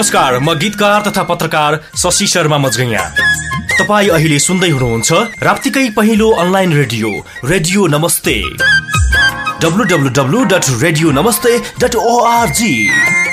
नमस्कार, म गीतकार तथा पत्रकार शशि शर्मा मजगैया। तपाईँ अहिले सुन्दै हुनुहुन्छ राप्तीकै पहिलो अनलाइन रेडियो नमस्ते। www.radionamaste.org